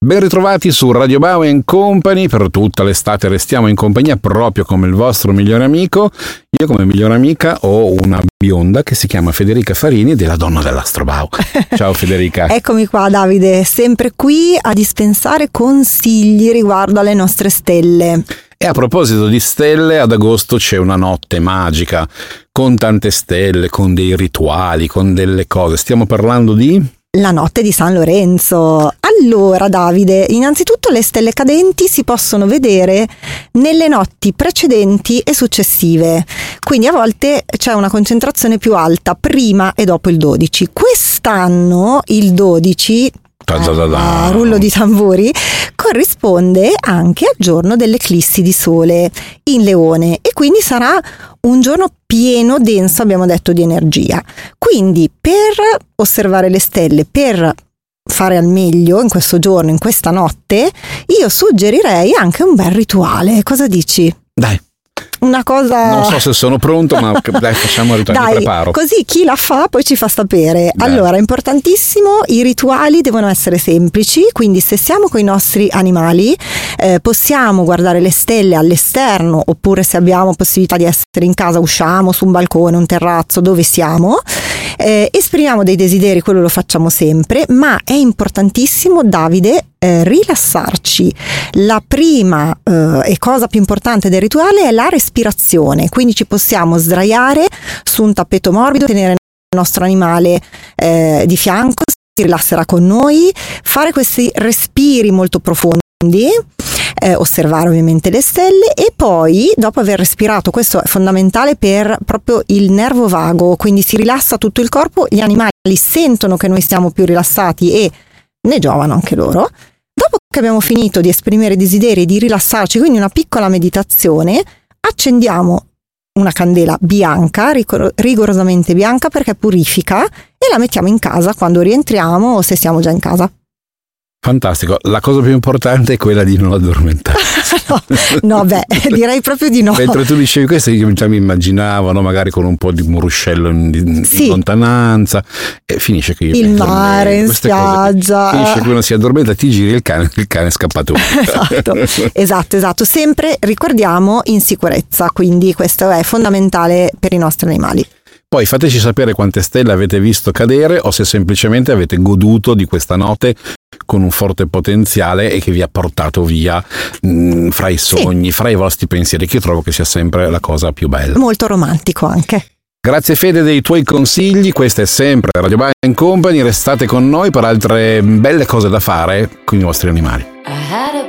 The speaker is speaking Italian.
Ben ritrovati su Radio Bau & Company. Per tutta l'estate restiamo in compagnia proprio come il vostro migliore amico. Io come migliore amica ho una bionda che si chiama Federica Farini ed è la donna dell'Astrobau. Ciao Federica. Eccomi qua Davide, sempre qui a dispensare consigli riguardo alle nostre stelle. E a proposito di stelle, ad agosto c'è una notte magica con tante stelle, con dei rituali, con delle cose. Stiamo parlando di... La notte di San Lorenzo. Allora Davide, innanzitutto le stelle cadenti si possono vedere nelle notti precedenti e successive, quindi a volte c'è una concentrazione più alta prima e dopo il 12. Quest'anno il 12, rullo di tamburi, corrisponde anche al giorno dell'eclissi di sole in Leone e quindi sarà un giorno pieno, denso, abbiamo detto, di energia. Quindi per osservare le stelle, per fare al meglio in questo giorno, in questa notte, io suggerirei anche un bel rituale. Cosa dici? Dai. Una cosa... Non so se sono pronto, ma dai, facciamo il rituale, mi preparo. Così chi la fa poi ci fa sapere. Dai. Allora, importantissimo, i rituali devono essere semplici, quindi se siamo con i nostri animali possiamo guardare le stelle all'esterno, oppure se abbiamo possibilità di essere in casa usciamo su un balcone, un terrazzo, dove siamo, esprimiamo dei desideri, quello lo facciamo sempre, ma è importantissimo, Davide, rilassarci. La prima e cosa più importante del rituale è la respirazione, quindi ci possiamo sdraiare su un tappeto morbido, tenere il nostro animale di fianco, si rilasserà con noi, fare questi respiri molto profondi, osservare ovviamente le stelle e poi dopo aver respirato, questo è fondamentale per proprio il nervo vago, quindi si rilassa tutto il corpo, gli animali sentono che noi stiamo più rilassati e ne giovano anche loro. Dopo che abbiamo finito di esprimere i desideri, di rilassarci, quindi una piccola meditazione, accendiamo una candela bianca, rigorosamente bianca perché purifica, e la mettiamo in casa quando rientriamo o se siamo già in casa. Fantastico, la cosa più importante è quella di non addormentare. No, direi proprio di no. Mentre tu dicevi questo io già mi immaginavo, no? Magari con un po' di ruscello in lontananza, e finisce che io il mare in spiaggia, finisce che uno si addormenta, ti giri il cane è scappato. Esatto, sempre ricordiamo in sicurezza, quindi questo è fondamentale per i nostri animali. Poi fateci sapere quante stelle avete visto cadere o se semplicemente avete goduto di questa notte con un forte potenziale e che vi ha portato via fra i sogni, fra i vostri pensieri, che io trovo che sia sempre la cosa più bella. Molto romantico anche. Grazie Fede dei tuoi consigli, questa è sempre Radio Bau & Company, restate con noi per altre belle cose da fare con i vostri animali.